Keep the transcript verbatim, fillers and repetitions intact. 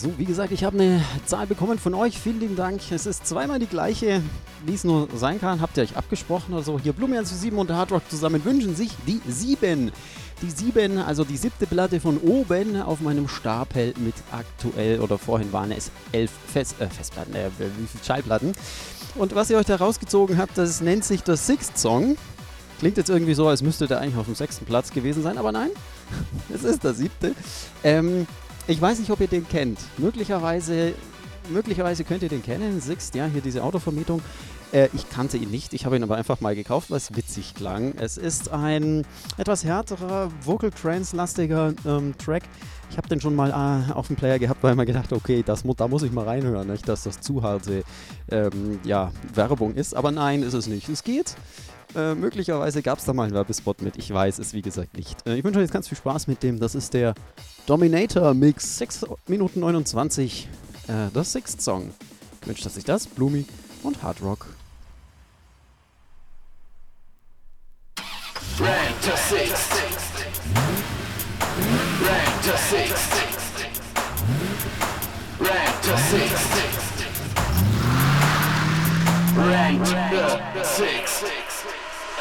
So, wie gesagt, ich habe eine Zahl bekommen von euch. Vielen lieben Dank. Es ist zweimal die gleiche, wie es nur sein kann. Habt ihr euch abgesprochen oder so? Hier Blumen zu sieben und Hard Rock zusammen wünschen sich die sieben. Die sieben, also die siebte Platte von oben auf meinem Stapel mit aktuell, oder vorhin waren es elf Fest, äh, Festplatten, äh, wie viele Schallplatten. Und was ihr euch da rausgezogen habt, das nennt sich der Sixth Song. Klingt jetzt irgendwie so, als müsste der eigentlich auf dem sechsten Platz gewesen sein, aber nein, es ist der siebte. Ähm, ich weiß nicht, ob ihr den kennt. Möglicherweise, möglicherweise könnt ihr den kennen. Sixt, ja, hier diese Autovermietung. Äh, ich kannte ihn nicht, ich habe ihn aber einfach mal gekauft, weil es witzig klang. Es ist ein etwas härterer, Vocal-Trance-lastiger ähm, Track. Ich habe den schon mal äh, auf dem Player gehabt, weil ich mir gedacht, okay, das, da muss ich mal reinhören, nicht, dass das zu harte ähm, ja, Werbung ist. Aber nein, ist es nicht. Es geht. Äh, möglicherweise gab es da mal einen Werbespot mit. Ich weiß es, wie gesagt, nicht. Äh, ich wünsche euch jetzt ganz viel Spaß mit dem. Das ist der Dominator Mix. sechs Minuten neunundzwanzig. Äh, das Sixth Song. Gewünscht hat sich das, Blumi und Hard Rock. Rank to six. Rank to six. Rank to six. Rank to six.